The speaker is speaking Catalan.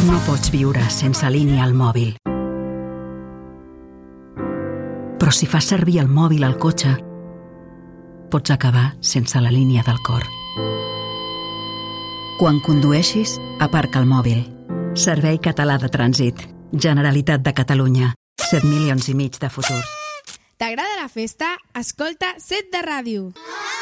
No pots viure sense línia al mòbil. Però si fas servir el mòbil al cotxe, pots acabar sense la línia del cor. Quan condueixis, aparca el mòbil. Servei Català de Trànsit. Generalitat de Catalunya. 7,5 milions de futurs. T'agrada la festa? Escolta 7 de ràdio.